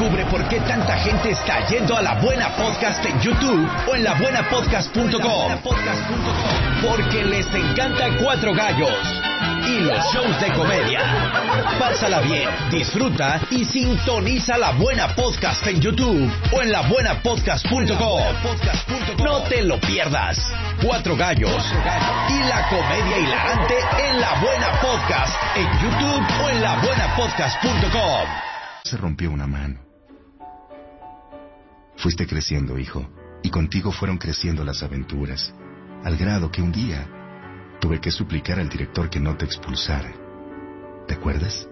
Descubre por qué tanta gente está yendo a La Buena Podcast en YouTube o en labuenapodcast.com. Porque les encanta Cuatro Gallos y los shows de comedia. Pásala bien, disfruta y sintoniza La Buena Podcast en YouTube o en labuenapodcast.com. No te lo pierdas. Cuatro Gallos y la comedia hilarante en La Buena Podcast en YouTube o en labuenapodcast.com. Se rompió una mano. Fuiste creciendo, hijo, y contigo fueron creciendo las aventuras, al grado que un día tuve que suplicar al director que no te expulsara. ¿Te acuerdas?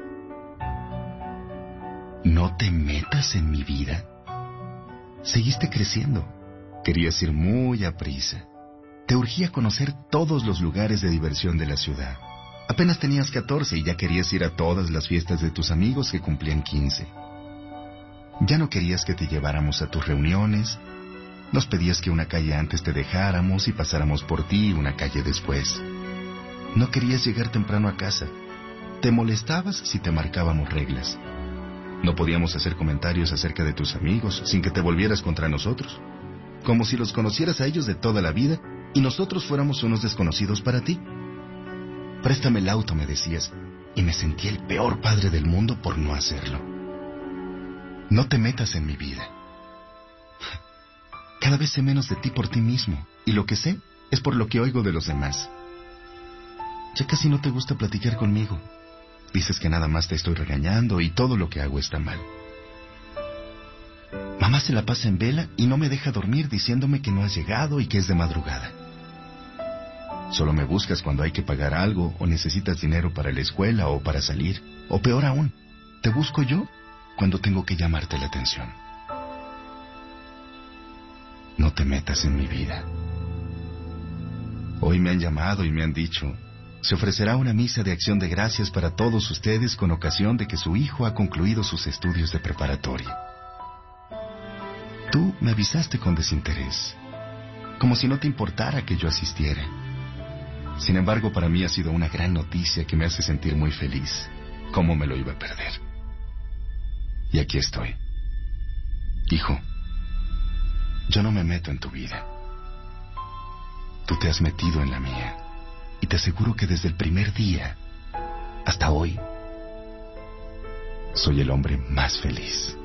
No te metas en mi vida. Seguiste creciendo. Querías ir muy aprisa. Te urgía conocer todos los lugares de diversión de la ciudad. Apenas tenías 14 y ya querías ir a todas las fiestas de tus amigos que cumplían 15. Ya no querías que te lleváramos a tus reuniones. Nos pedías que una calle antes te dejáramos y pasáramos por ti una calle después. No querías llegar temprano a casa. Te molestabas si te marcábamos reglas. No podíamos hacer comentarios acerca de tus amigos sin que te volvieras contra nosotros. Como si los conocieras a ellos de toda la vida y nosotros fuéramos unos desconocidos para ti. Préstame el auto, me decías, y me sentí el peor padre del mundo por no hacerlo. No te metas en mi vida. Cada vez sé menos de ti por ti mismo, y lo que sé es por lo que oigo de los demás. Ya casi no te gusta platicar conmigo. Dices que nada más te estoy regañando y todo lo que hago está mal. Mamá se la pasa en vela y no me deja dormir diciéndome que no has llegado y que es de madrugada. Solo me buscas cuando hay que pagar algo o necesitas dinero para la escuela o para salir. O peor aún, te busco yo cuando tengo que llamarte la atención. No te metas en mi vida. Hoy me han llamado y me han dicho, se ofrecerá una misa de acción de gracias para todos ustedes con ocasión de que su hijo ha concluido sus estudios de preparatoria. Tú me avisaste con desinterés, como si no te importara que yo asistiera. Sin embargo, para mí ha sido una gran noticia que me hace sentir muy feliz. ¿Cómo me lo iba a perder? Y aquí estoy. Hijo, yo no me meto en tu vida. Tú te has metido en la mía. Y te aseguro que desde el primer día hasta hoy, soy el hombre más feliz.